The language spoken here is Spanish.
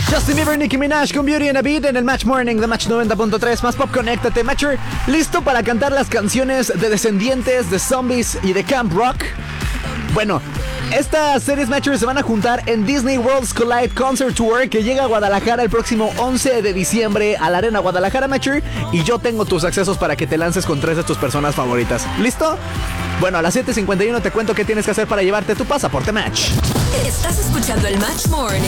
Justin Bieber, Nicki Minaj con Beauty and a Beat en el Match Morning de Match 90.3. Más pop, conéctate, Matcher. ¿Listo para cantar las canciones de Descendientes, de Zombies y de Camp Rock? Bueno, estas series Matchers se van a juntar en Disney Worlds Collide Concert Tour, que llega a Guadalajara el próximo 11 de diciembre a la Arena Guadalajara, Matcher. Y yo tengo tus accesos para que te lances con 3 de tus personas favoritas. ¿Listo? Bueno, a las 7:51 te cuento qué tienes que hacer para llevarte tu pasaporte Match. Estás escuchando el Match Morning